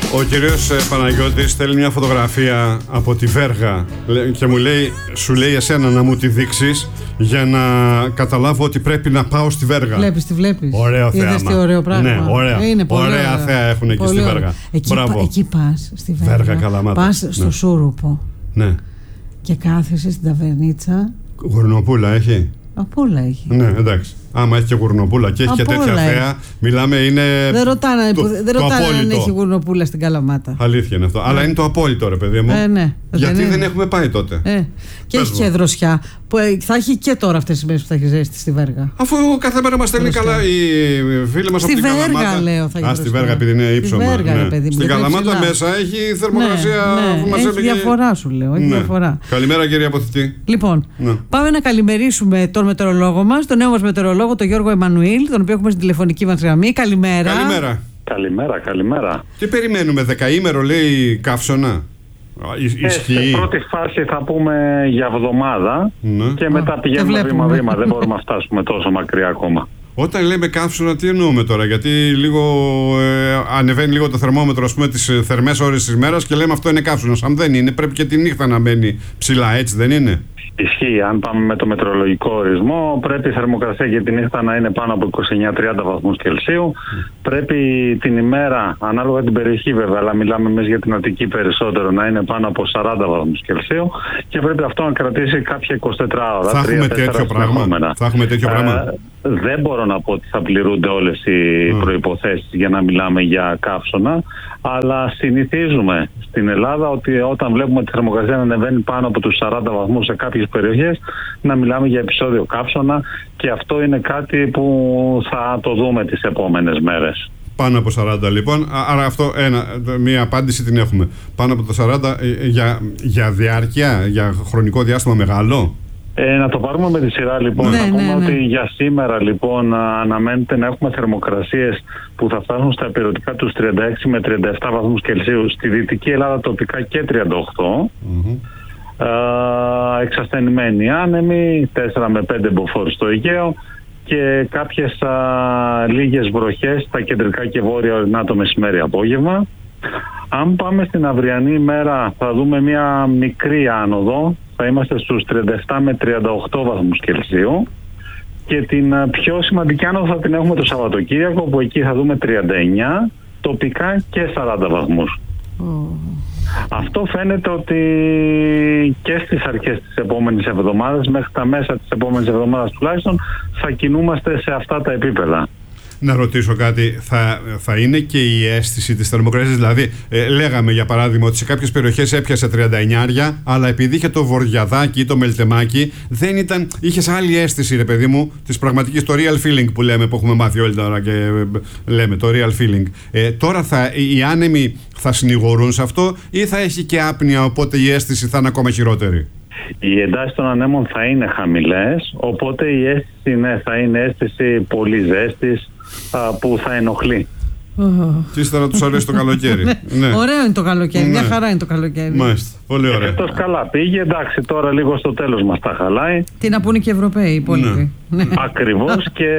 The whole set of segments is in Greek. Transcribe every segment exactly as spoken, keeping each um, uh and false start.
Ο κύριος Παναγιώτης στέλνει μια φωτογραφία από τη Βέργα και μου λέει, σου λέει εσένα να μου τη δείξεις για να καταλάβω ότι πρέπει να πάω στη Βέργα. Βλέπεις, τη βλέπεις. Ωραίο θέαμα. Είδες τι ωραίο πράγμα. Ναι, ωραία. Είναι πολύ ωραία ωραία θέα έχουν εκεί πολύ στη ωραία. Βέργα. Εκεί, Μπράβο. εκεί πας στη Βέργα. Βέργα, Καλαμάτα. Πας στο ναι. Σούρουπο. Ναι. Και κάθεσαι στην ταβερνίτσα. Γουρνοπούλα έχει. Απ' όλα έχει. Ναι, εντάξει. Άμα έχει και γουρνοπούλα και έχει και τέτοια θέα, μιλάμε είναι. Δεν ρωτάνε, το, δεν το ρωτάνε απόλυτο. αν έχει γουρνοπούλα στην Καλαμάτα. Αλήθεια είναι αυτό. Ναι. Αλλά είναι το απόλυτο, ρε παιδί μου. Ε, ναι. Γιατί δεν, δεν έχουμε πάει τότε. Ε. Και Πες έχει μου. και δροσιά. Που θα έχει και τώρα αυτές τις μέρες που θα έχει ζέστη στη Βέργα. Αφού κάθε μέρα μας στέλνει καλά οι φίλοι μας από την Βέργα, Καλαμάτα. λέω, θα έχει Α, στη δροσιά. Βέργα, επειδή είναι ύψωμα. Στη Βέργα, ναι. ρε παιδί μου, Στην δεν είναι Καλαμάτα ψηλά. μέσα έχει θερμοκρασία Ναι, που μας έχει έλεγε. διαφορά, σου λέω. Έχει Ναι. διαφορά. Καλημέρα, κύριε Αποθητή. Λοιπόν, Ναι. πάμε να καλημερίσουμε τον μετεωρολόγο μας, τον νέο μας μετεωρολόγο, τον Γιώργο Εμμανουήλ, τον οποίο έχουμε στην τηλεφωνική μας γραμμή. Καλημέρα. Καλημέρα. Καλημέρα, καλημέρα. Τι περιμένουμε, δεκαήμερο λέει καύσωνα. Α, ι- Ε, Ισχύει. σε πρώτη φάση θα πούμε για εβδομάδα Ναι. και μετά Α, πηγαίνουμε δεν βλέπουμε. βήμα-βήμα. Δεν μπορούμε να φτάσουμε τόσο μακριά ακόμα. Όταν λέμε καύσωνα, τι εννοούμε τώρα? Γιατί λίγο ε, ανεβαίνει λίγο το θερμόμετρο, ας πούμε, τις ε, θερμές ώρες της μέρας και λέμε αυτό είναι καύσωνας. Αν δεν είναι, πρέπει και τη νύχτα να μένει ψηλά, έτσι δεν είναι? Ισχύει, αν πάμε με το μετεωρολογικό ορισμό, πρέπει η θερμοκρασία για τη νύχτα να είναι πάνω από είκοσι εννέα με τριάντα βαθμούς Κελσίου. Πρέπει την ημέρα, ανάλογα την περιοχή βέβαια, αλλά μιλάμε εμείς για την Αττική περισσότερο, να είναι πάνω από σαράντα βαθμούς Κελσίου και πρέπει αυτό να κρατήσει κάποια εικοσιτέσσερα ώρα. Θα έχουμε τέτοιο πράγμα. Θα έχουμε τέτοιο πράγμα. Ε, δεν μπορώ να πω ότι θα πληρούνται όλες οι Mm. προϋποθέσεις για να μιλάμε για καύσωνα, αλλά συνηθίζουμε στην Ελλάδα ότι όταν βλέπουμε τη θερμοκρασία να ανεβαίνει πάνω από τους σαράντα βαθμούς σε κάποιες περιοχές, να μιλάμε για επεισόδιο καύσωνα και αυτό είναι κάτι που θα το δούμε τις επόμενες μέρες. Πάνω από σαράντα λοιπόν. Α- Άρα αυτό ένα, μία απάντηση την έχουμε. Πάνω από το σαράντα ε, για, για διάρκεια, για χρονικό διάστημα μεγάλο. Ε, να το πάρουμε με τη σειρά λοιπόν. Ναι, να πούμε ναι, ναι. ότι για σήμερα λοιπόν αναμένεται να έχουμε θερμοκρασίες που θα φτάσουν στα υπηρετικά τους τριάντα έξι με τριάντα επτά βαθμούς Κελσίου, στη Δυτική Ελλάδα τοπικά και τριάντα οκτώ. Mm-hmm. Ε, εξασθενημένοι άνεμοι, τέσσερα με πέντε μποφόρ στο Αιγαίο και κάποιες α, λίγες βροχές στα κεντρικά και βόρεια ορεινά το μεσημέρι απόγευμα. Αν πάμε στην αυριανή ημέρα θα δούμε μια μικρή άνοδο, θα είμαστε στους τριάντα επτά με τριάντα οκτώ βαθμούς Κελσίου και την α, πιο σημαντική άνοδο θα την έχουμε το Σαββατοκύριακο, που εκεί θα δούμε τριάντα εννέα τοπικά και σαράντα βαθμούς. Oh. Αυτό φαίνεται ότι και στις αρχές της επόμενης εβδομάδας, μέχρι τα μέσα της επόμενης εβδομάδας τουλάχιστον, θα κινούμαστε σε αυτά τα επίπεδα. Να ρωτήσω κάτι, θα, θα είναι και η αίσθηση της θερμοκρασίας? Δηλαδή, ε, λέγαμε για παράδειγμα ότι σε κάποιες περιοχές έπιασε τριάντα εννιά, αλλά επειδή είχε το βοριαδάκι ή το μελτεμάκι, δεν ήταν, είχες άλλη αίσθηση, ρε παιδί μου, της πραγματικής, το real feeling που λέμε, που έχουμε μάθει όλοι τώρα και ε, λέμε, το real feeling. Ε, τώρα θα, οι άνεμοι θα συνηγορούν σε αυτό ή θα έχει και άπνοια, οπότε η αίσθηση θα είναι ακόμα χειρότερη? Οι εντάσεις των ανέμων θα είναι χαμηλές, οπότε η αίσθηση ναι, θα είναι αίσθηση πολύ ζέστης α, που θα ενοχλεί. Oh. Και ύστερα τους αρέσει το καλοκαίρι. Ναι. Ωραίο είναι το καλοκαίρι, Ναι. μια χαρά είναι το καλοκαίρι. Μάλιστα, πολύ ωραία. Εκτός καλά πήγε, εντάξει, τώρα λίγο στο τέλος μας τα χαλάει. Τι να πούνε και οι Ευρωπαίοι οι υπόλοιποι. Ναι. Ακριβώς, και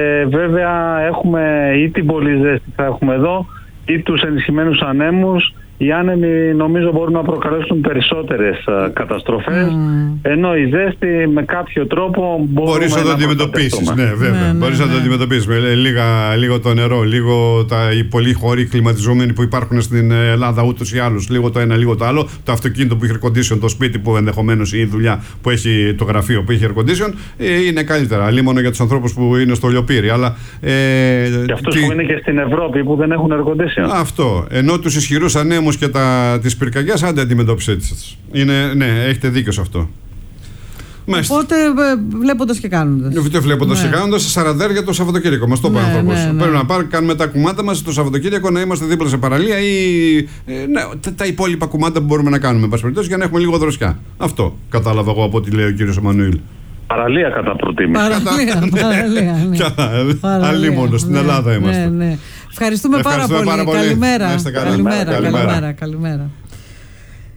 βέβαια έχουμε ή την πολύ ζέστη θα έχουμε εδώ ή τους ενισχυμένους ανέμους. Οι άνεμοι νομίζω μπορούν να προκαλέσουν περισσότερες α, καταστροφές, Mm. ενώ η ζέστη με κάποιο τρόπο Μπορείς να το αντιμετωπίσεις. Ναι, βέβαια. Ναι, ναι, Μπορείς ναι. να το αντιμετωπίσεις. Με λίγα, λίγο το νερό, λίγο τα, οι πολλοί χώροι κλιματιζόμενοι που υπάρχουν στην Ελλάδα ούτως ή άλλως. Λίγο το ένα, λίγο το άλλο. Το αυτοκίνητο που έχει air condition, το σπίτι που ενδεχομένως ή η δουλειά που έχει το γραφείο που έχει air condition, ε, είναι καλύτερα. Αλλή μόνο για τους ανθρώπους που είναι στο λιοπύρι. Αλλά, ε, Και αυτούς τι... που είναι και στην Ευρώπη που δεν έχουν air condition. Αυτό. Ενώ τους ισχυρούς ανέμους και τα, τις πυρκαγιάς, άντε αντιμετώπισε τις. Είναι, ναι, έχετε δίκιο σε αυτό. Μάλιστα. Οπότε βλέποντας και κάνοντας. Βίντεο βλέποντας Ναι. και κάνοντας σε σαράντα για το Σαββατοκύριακο. Μας το είπε ο Ναι, άνθρωπος. ναι, ναι. Πρέπει να πάρουμε, κάνουμε τα κουμάτα μας το Σαββατοκύριακο, να είμαστε δίπλα σε παραλία ή ε, ναι, τα, τα υπόλοιπα κουμάτα που μπορούμε να κάνουμε, εν πάση περιπτώσει, για να έχουμε λίγο δροσιά. Αυτό κατάλαβα εγώ από ό,τι λέει ο κύριος Εμμανουήλ. Παραλία κατά προτίμηση. Παραλία, παραλία. Ναι. Καλά, αλλήμονο, στην Ναι, Ελλάδα είμαστε. Ναι, ναι. Ευχαριστούμε, Ευχαριστούμε πάρα, πάρα πολύ. πολύ. Καλημέρα. Να είστε καλά. Καλημέρα, Καλημέρα. καλημέρα, καλημέρα.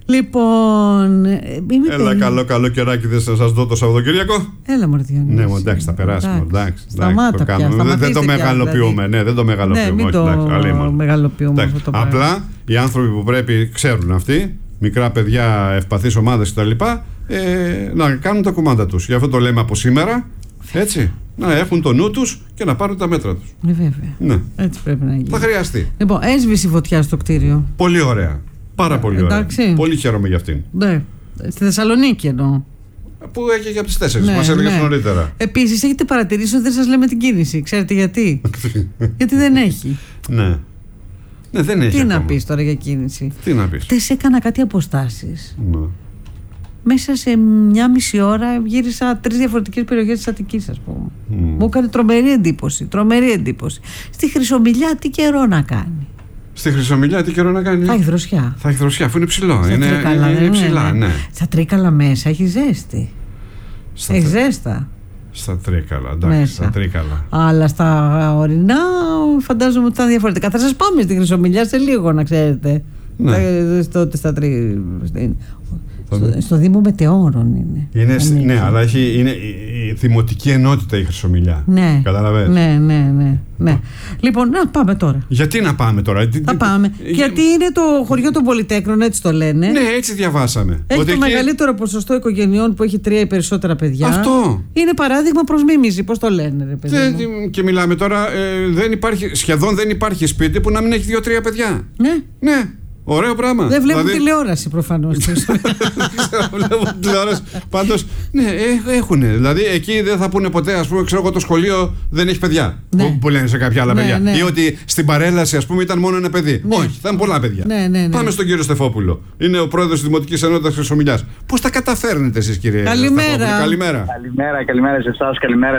Λοιπόν. Είμαι Έλα, τέλει. καλό καλό καιράκι, δεν θα σας δω το Σαββατοκύριακο. Έλα, μωρέ Διονύση. Ναι, εντάξει, θα περάσουμε. Εντάξει, Σταμάτα το πια, κάνουμε. Δεν, δεν το σταματήστε πια, μεγαλοποιούμε. δηλαδή. Ναι, δεν το μεγαλοποιούμε. Ναι, μην όχι, το εντάξει, αλίμονο. μεγαλοποιούμε Εντάξει, αυτό το πράγμα. απλά οι άνθρωποι που πρέπει ξέρουν αυτοί, μικρά παιδιά, ευπαθείς ομάδες κτλ., ε, να κάνουν τα κουμάντα τους. Γι' αυτό το λέμε από σήμερα. Έτσι. Να έχουν το νου τους και να πάρουν τα μέτρα τους. Ε, βέβαια. Ναι. Έτσι πρέπει να γίνει. Θα χρειαστεί. Λοιπόν, έσβησε η φωτιά στο κτίριο. Πολύ ωραία. Πάρα πολύ ωραία. Εντάξει. Πολύ χαίρομαι για αυτήν. Ναι. Στη Θεσσαλονίκη εννοώ. Που έχει για τις τέσσερις. Ναι, Μας έλεγες ναι. νωρίτερα. Επίσης, έχετε παρατηρήσει ότι δεν σας λέμε την κίνηση. Ξέρετε γιατί? Γιατί δεν έχει. Ναι. Ναι, δεν έχει. Τι να ακόμα. πεις τώρα για κίνηση? Τι να πεις. Τες έκανα κάτι αποστάσεις. Ναι. Μέσα σε μια μισή ώρα γύρισα τρεις διαφορετικές περιοχές της Αττικής, ας πούμε. Mm. Μου έκανε τρομερή εντύπωση. Τρομερή εντύπωση. Στη Χρυσομιλιά τι καιρό να κάνει? Στη Χρυσομιλιά τι καιρό να κάνει? Θα έχει δροσιά. Θα έχει δροσιά, αφού είναι ψηλό. Στα Είναι, Τρίκαλα, είναι δεν ψηλά, είναι? ναι. Στα Τρίκαλα μέσα έχει ζέστη. Στα, Έχει τρί- ζέστα. στα Τρίκαλα, εντάξει, Μέσα. στα Τρίκαλα. Αλλά στα ορεινά φαντάζομαι ότι θα είναι διαφορετικά. Θα σας πάμε στη Χρυσομιλιά σε λίγο, να ξέρετε. Ναι. Τα- στο, στα τρι... στην- Θα στο, δούμε. στο Δήμο Μετεώρων είναι. Είναι, σ- Ανήκει. ναι, αλλά έχει, είναι η, η δημοτική ενότητα η Χρυσομιλιά. Ναι. Καταλαβαίνεις. Ναι, ναι, ναι, ναι. Λοιπόν, να πάμε τώρα. Γιατί να πάμε τώρα? Τι- Θα τι- πάμε. ε, Γιατί είναι το χωριό των Πολυτέκνων, έτσι το λένε. Ναι, έτσι διαβάσαμε. Έχει Ότι το εκεί- μεγαλύτερο ποσοστό οικογενειών που έχει τρία ή περισσότερα παιδιά. Αυτό. Είναι παράδειγμα προς μίμηση. Πώς το λένε, ρε παιδί δεν- μου. και μιλάμε τώρα, ε, δεν υπάρχει, σχεδόν δεν υπάρχει σπίτι που να μην έχει δύο-τρία παιδιά. Ναι. Ναι, ωραίο πράγμα. Δεν βλέπουν Δηλαδή- τηλεόραση προφανώς. Βλέπω τηλεόραση. Πάντως, ναι, έχουν. Δηλαδή, εκεί δεν θα πούνε ποτέ, ας πούμε, ξέρω εγώ, το σχολείο δεν έχει παιδιά. Ναι. Που, που λένε σε κάποια άλλα Ναι, παιδιά. ναι. Ή ότι στην παρέλαση, ας πούμε, ήταν μόνο ένα παιδί. Ναι. Όχι, θα ήταν πολλά παιδιά. Ναι, ναι, ναι. Πάμε στον κύριο Στεφόπουλο. Είναι ο πρόεδρος της Δημοτικής Ενότητας Χρυσομιλιάς. Πώς τα καταφέρνετε εσείς, κύριε Καλημέρα. Στεφόπουλο? Καλημέρα. Καλημέρα, καλημέρα σε εσάς, καλημέρα